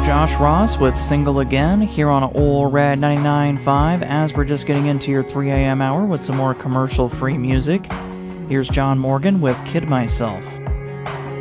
Josh Ross with Single Again here on Ol' Red 99.5 as we're just getting into your 3 a.m. hour with some more commercial-free music. Here's John Morgan with Kid Myself.